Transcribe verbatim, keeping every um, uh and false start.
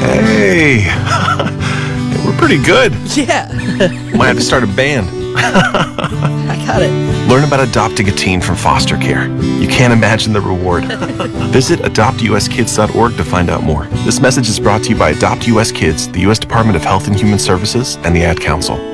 Hey, we're pretty good. Yeah. Might have to start a band. I got it. Learn about adopting a teen from foster care. You can't imagine the reward. Visit adopt u s kids dot org to find out more. This message is brought to you by Adopt U S Kids, the U S Department of Health and Human Services, and the Ad Council.